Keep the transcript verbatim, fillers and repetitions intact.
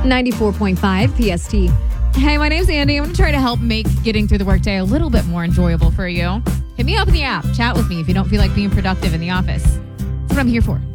ninety-four point five P S T. Hey, my name's Andy. I'm going to try to help make getting through the workday a little bit more enjoyable for you. Hit me up in the app. Chat with me if you don't feel like being productive in the office. That's what I'm here for.